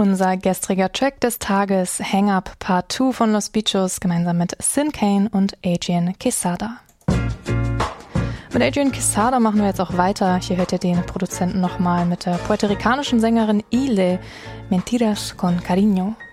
Unser gestriger Track des Tages, Hang Up Part 2 von Los Bichos, gemeinsam mit Sin Kane und Adrian Quesada. Mit Adrian Quesada machen wir jetzt auch weiter. Hier hört ihr den Produzenten nochmal mit der puerto-ricanischen Sängerin Ile, Mentiras con Cariño.